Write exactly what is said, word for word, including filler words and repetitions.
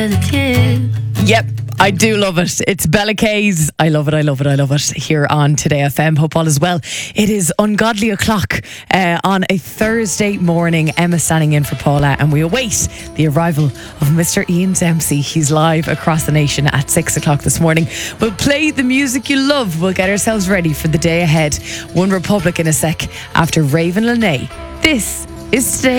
Yep, I do love it. It's Bella K's. I love it, I love it, I love it. Here on Today F M. Hope all is well. It is ungodly o'clock uh, on a Thursday morning. Emma standing in for Paula, and we await the arrival of Mister Ian Dempsey. He's live across the nation at six o'clock this morning. We'll play the music you love. We'll get ourselves ready for the day ahead. One Republic in a sec after Raven Lene. This is Today